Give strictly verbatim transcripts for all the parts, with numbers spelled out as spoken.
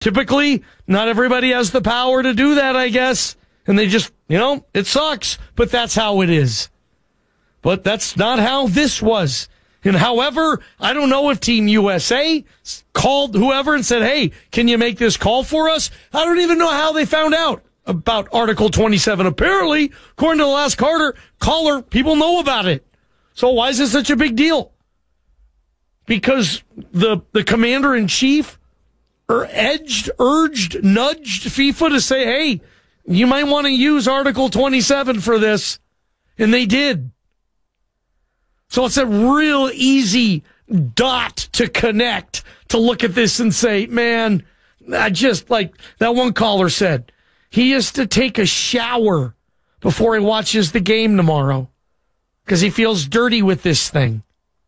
Typically, not everybody has the power to do that, I guess. And they just, you know, it sucks, but that's how it is. But that's not how this was. And however, I don't know if Team U S A called whoever and said, hey, can you make this call for us? I don't even know how they found out about Article twenty-seven. Apparently, according to the last Carter caller, people know about it. So why is this such a big deal? Because the, the commander-in-chief or edged, urged, nudged FIFA to say, hey, you might want to use Article twenty-seven for this. And they did. So it's a real easy dot to connect to look at this and say, man, I just, like that one caller said, he has to take a shower before he watches the game tomorrow because he feels dirty with this thing.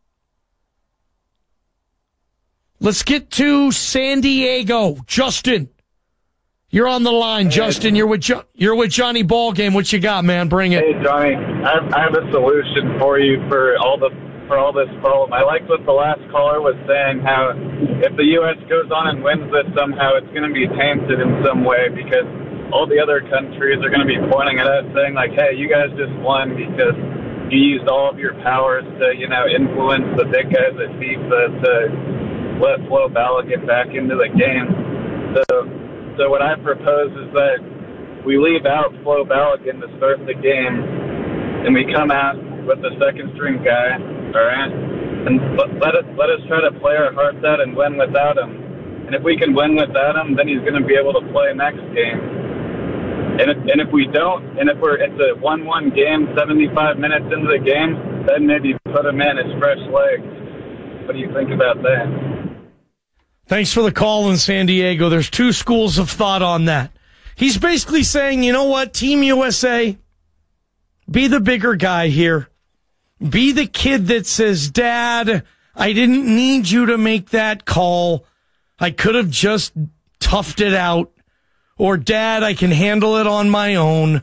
Let's get to San Diego. Justin, you're on the line. Hey, Justin, you're with jo- you're with Johnny Ballgame. What you got, man? Bring it. Hey, Johnny, I have, I have a solution for you for all the for all this problem. I liked what the last caller was saying, how if the U S goes on and wins this somehow, it's going to be tainted in some way because all the other countries are going to be pointing at us saying, like, hey, you guys just won because you used all of your powers to, you know, influence the big guys at FIFA to let Flo Bala get back into the game. So, so what I propose is that we leave out Flo Balogun to start the game, and we come out with the second string guy, all right? And let us let us try to play our hearts out and win without him. And if we can win without him, then he's going to be able to play next game. And if, and if we don't, and if we're it's a one one game, seventy-five minutes into the game, then maybe put him in as fresh legs. What do you think about that? Thanks for the call in San Diego. There's two schools of thought on that. He's basically saying, you know what, Team U S A, be the bigger guy here. Be the kid that says, Dad, I didn't need you to make that call. I could have just toughed it out. Or, Dad, I can handle it on my own.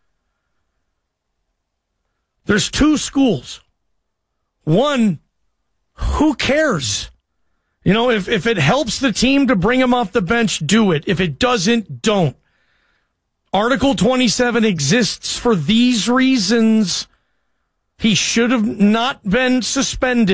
There's two schools. One, who cares? You know, if, if it helps the team to bring him off the bench, do it. If it doesn't, don't. Article twenty-seven exists for these reasons. He should have not been suspended.